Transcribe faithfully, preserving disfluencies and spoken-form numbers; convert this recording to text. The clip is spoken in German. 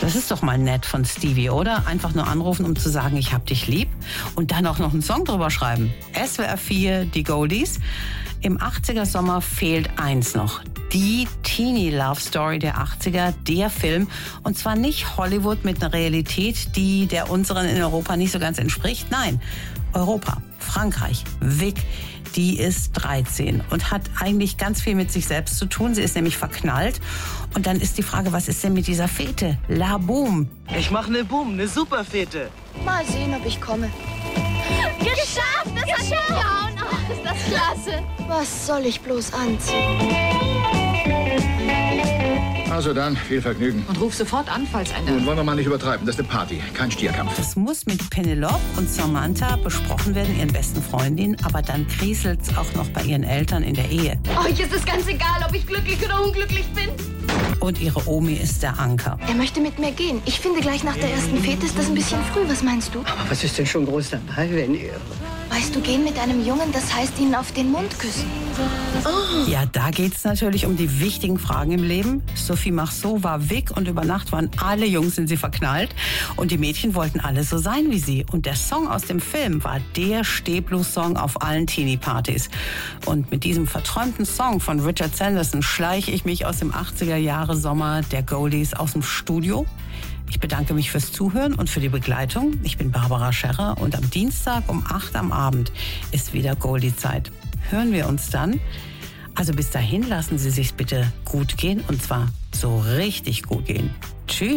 Das ist doch mal nett von Stevie, oder? Einfach nur anrufen, um zu sagen, ich hab dich lieb und dann auch noch einen Song drüber schreiben. S W R vier, die Goldies. Im achtziger Sommer fehlt eins noch. Die Teenie-Love-Story der achtziger, der Film. Und zwar nicht Hollywood mit einer Realität, die der unseren in Europa nicht so ganz entspricht. Nein, Europa, Frankreich, Vic. Die ist dreizehn und hat eigentlich ganz viel mit sich selbst zu tun. Sie ist nämlich verknallt. Und dann ist die Frage, was ist denn mit dieser Fete? La Boom. Ich mache eine Boom, eine super Fete. Mal sehen, ob ich komme. Geschafft! Das hat hingehauen! Oh, ist das klasse! Was soll ich bloß anziehen? Also dann, viel Vergnügen. Und ruf sofort an, falls eine... Nun wollen wir mal nicht übertreiben. Das ist eine Party, kein Stierkampf. Das muss mit Penelope und Samantha besprochen werden, ihren besten Freundinnen. Aber dann kriselt's auch noch bei ihren Eltern in der Ehe. Euch ist es ganz egal, ob ich glücklich oder unglücklich bin. Und ihre Omi ist der Anker. Er möchte mit mir gehen. Ich finde, gleich nach der ersten Fete ist das ein bisschen früh. Was meinst du? Aber was ist denn schon groß dabei, wenn ihr... Weißt du, gehen mit einem Jungen, das heißt ihn auf den Mund küssen. Oh. Ja, da geht's natürlich um die wichtigen Fragen im Leben. Sophie Marceau war Vic und über Nacht waren alle Jungs in sie verknallt. Und die Mädchen wollten alle so sein wie sie. Und der Song aus dem Film war der Stehblues-Song auf allen Teenie-Partys. Und mit diesem verträumten Song von Richard Sanderson schleiche ich mich aus dem achtziger Jahre Sommer der Goldies aus dem Studio. Ich bedanke mich fürs Zuhören und für die Begleitung. Ich bin Barbara Scherrer und am Dienstag um acht am Abend ist wieder Goldie-Zeit. Hören wir uns dann? Also bis dahin lassen Sie sich's bitte gut gehen und zwar so richtig gut gehen. Tschüss.